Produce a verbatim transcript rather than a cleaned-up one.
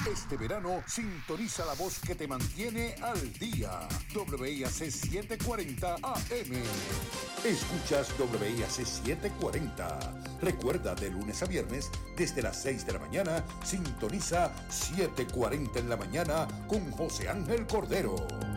Este verano, sintoniza la voz que te mantiene al día. W I A C setecientos cuarenta A M. Escuchas W I A C setecientos cuarenta. Recuerda, de lunes a viernes, desde las seis de la mañana, sintoniza setecientos cuarenta en la mañana con José Ángel Cordero.